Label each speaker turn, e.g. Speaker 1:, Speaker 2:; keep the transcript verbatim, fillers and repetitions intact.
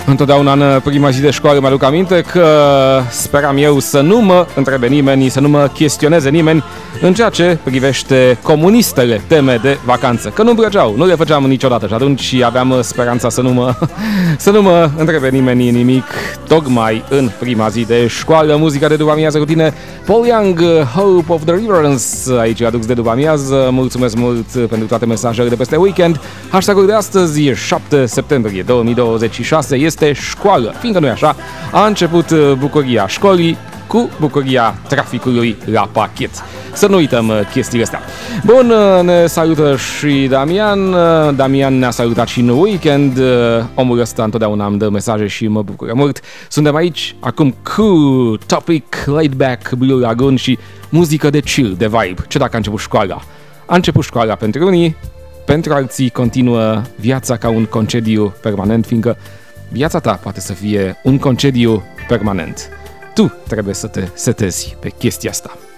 Speaker 1: Întotdeauna în prima zi de școală mi-aduc aminte că speram eu să nu mă întrebe nimeni, să nu mă chestioneze nimeni în ceea ce privește comunistele teme de vacanță. Că nu-mi plăceau, nu le făceam niciodată și atunci aveam speranța să nu mă, să nu mă întrebe nimeni nimic. Tocmai în prima zi de școală, muzica de după amiază cu tine, Paul Young, Hope of Deliverance, aici adux de după amiază. Mulțumesc mult pentru toate mesajele de peste weekend. Hashtag-ul de astăzi, șapte septembrie două mii douăzeci și șase, este școală, fiindcă nu e așa, a început bucuria școlii cu bucuria traficului la pachet. Să nu uităm chestiile astea. Bun, ne salută și Damian. Damian ne-a salutat și în weekend. Omul ăsta întotdeauna îmi dă mesaje și mă bucură mult. Suntem aici acum cu Topic, Laid Back, Blue Lagoon și muzică de chill, de vibe. Ce dacă a început școala? A început școala pentru unii, pentru alții continuă viața ca un concediu permanent, fiindcă viața ta poate să fie un concediu permanent. Tu trebuie să te setezi pe chestia asta.